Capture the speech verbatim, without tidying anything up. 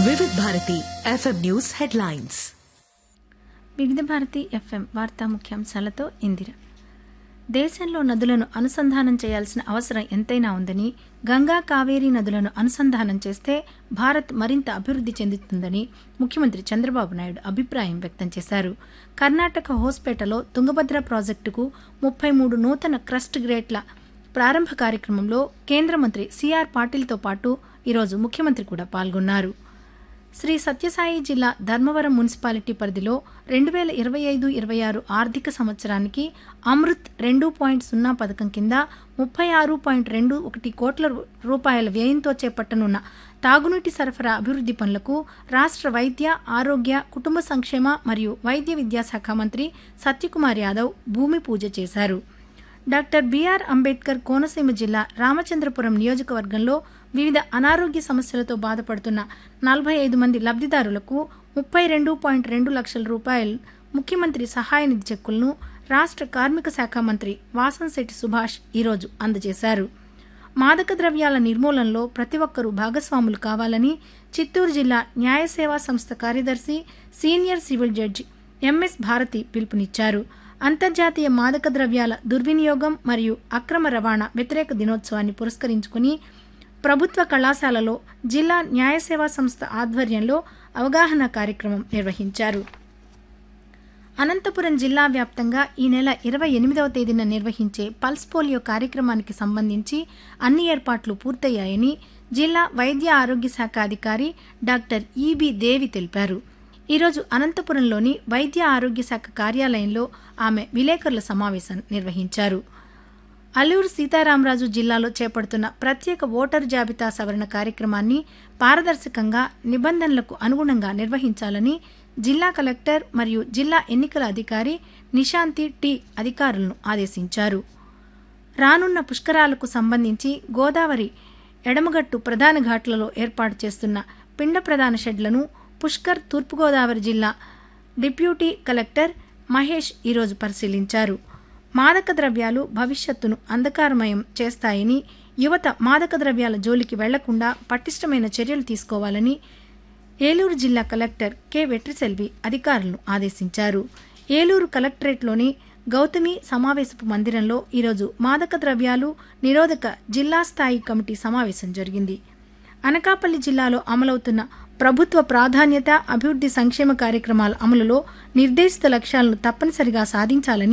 వివిధ Bharati FM news headlines. వివిధ Bharati FM వార్తా ముఖ్యాంశాలతో ఇందిర. దేశంలో నదులను అనుసంధానం చేయాల్సిన అవసరం ఎంతైనా ఉందని, గంగా కావేరీ నదులను అనుసంధానం చేస్తే భారత్ మరింత అభివృద్ధి చెందుతుందని ముఖ్యమంత్రి చంద్రబాబు నాయుడు అభిప్రాయం వ్యక్తం చేశారు. కర్ణాటక హోస్పేటలో తుంగభద్ర ప్రాజెక్టుకు ముప్పై మూడు నూతన క్రస్ట్ గ్రేట్ల ప్రారంభ కార్యక్రమంలో కేంద్ర మంత్రి సిఆర్ పాటిల్తో పాటు ఈరోజు ముఖ్యమంత్రి కూడా పాల్గొన్నారు. శ్రీ సత్యసాయి జిల్లా ధర్మవరం మున్సిపాలిటీ పరిధిలో రెండు వేల ఇరవై ఐదు ఇరవై ఆరు ఆర్థిక సంవత్సరానికి అమృత్ రెండు పాయింట్ సున్నా పథకం కింద ముప్పై ఆరు పాయింట్ రెండు ఒకటి కోట్ల రూపాయల వ్యయంతో చేపట్టనున్న తాగునీటి సరఫరా అభివృద్ధి పనులకు రాష్ట్ర వైద్య, ఆరోగ్య, కుటుంబ సంక్షేమ మరియు వైద్య విద్యాశాఖ మంత్రి సత్యకుమార్ యాదవ్ భూమి పూజ చేశారు. డాక్టర్ బిఆర్ అంబేద్కర్ కోనసీమ జిల్లా రామచంద్రపురం నియోజకవర్గంలో వివిధ అనారోగ్య సమస్యలతో బాధపడుతున్న నలభై ఐదు మంది లబ్ధిదారులకు ముప్పై రెండు పాయింట్ రెండు లక్షల రూపాయలు ముఖ్యమంత్రి సహాయ నిధి చెక్కులను రాష్ట్ర కార్మిక శాఖ మంత్రి వాసంశెట్టి సుభాష్ ఈరోజు అందజేశారు. మాదక ద్రవ్యాల నిర్మూలనలో ప్రతి ఒక్కరూ భాగస్వాములు కావాలని చిత్తూరు జిల్లా న్యాయ సేవా సంస్థ కార్యదర్శి, senior civil judge MS Bharati పిలుపునిచ్చారు. అంతర్జాతీయ మాదక ద్రవ్యాల దుర్వినియోగం మరియు అక్రమ రవాణా వ్యతిరేక దినోత్సవాన్ని పురస్కరించుకుని ప్రభుత్వ కళాశాలలో జిల్లా న్యాయ సేవా సంస్థ ఆధ్వర్యంలో అవగాహన కార్యక్రమం నిర్వహించారు. అనంతపురం జిల్లా వ్యాప్తంగా ఈ నెల ఇరవై ఎనిమిదవ తేదీన నిర్వహించే పల్స్ పోలియో కార్యక్రమానికి సంబంధించి అన్ని ఏర్పాట్లు పూర్తయ్యాయని జిల్లా వైద్య ఆరోగ్య శాఖ అధికారి డాక్టర్ ఈబి దేవి తెలిపారు. ఈరోజు అనంతపురంలోని వైద్య ఆరోగ్య శాఖ కార్యాలయంలో ఆమె విలేకరుల సమావేశం నిర్వహించారు. అల్లూరు సీతారామరాజు జిల్లాలో చేపడుతున్న ప్రత్యేక ఓటరు జాబితా సవరణ కార్యక్రమాన్ని పారదర్శకంగా, నిబంధనలకు అనుగుణంగా నిర్వహించాలని జిల్లా కలెక్టర్ మరియు జిల్లా ఎన్నికల అధికారి నిశాంతి టి అధికారులను ఆదేశించారు. రానున్న పుష్కరాలకు సంబంధించి గోదావరి ఎడమగట్టు ప్రధాన ఘాట్లలో ఏర్పాటు చేస్తున్న పిండ ప్రధాన షెడ్లను పుష్కర్ తూర్పుగోదావరి జిల్లా డిప్యూటీ కలెక్టర్ మహేష్ ఈరోజు పరిశీలించారు. మాదక ద్రవ్యాలు భవిష్యత్తును అంధకారమయం చేస్తాయని, యువత మాదక ద్రవ్యాల జోలికి వెళ్లకుండా పటిష్టమైన చర్యలు తీసుకోవాలని ఏలూరు జిల్లా కలెక్టర్ కె వెట్రిసెల్వి అధికారులను ఆదేశించారు. ఏలూరు కలెక్టరేట్లోని గౌతమి సమావేశపు మందిరంలో ఈరోజు మాదక ద్రవ్యాలు నిరోధక జిల్లా స్థాయి కమిటీ సమావేశం జరిగింది. అనకాపల్లి జిల్లాలో అమలవుతున్న ప్రభుత్వ ప్రాధాన్యత అభివృద్ధి సంక్షేమ కార్యక్రమాల అమలులో నిర్దేశిత లక్ష్యాలను తప్పనిసరిగా సాధించాలని